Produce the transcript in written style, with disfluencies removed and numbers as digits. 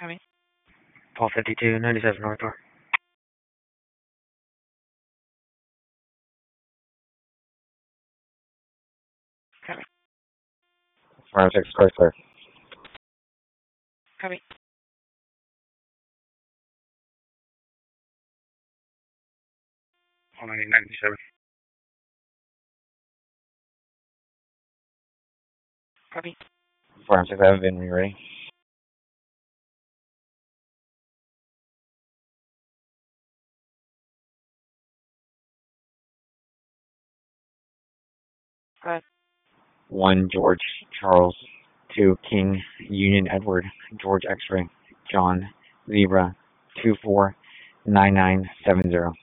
Copy. Paul 52, 97 North Door. Copy. 406 Chrysler. Copy. Paul 97. Copy. 406 Evan, are you ready? Go ahead. 1 George Charles, 2 King Union Edward, George X-ray, John Zebra, 249970.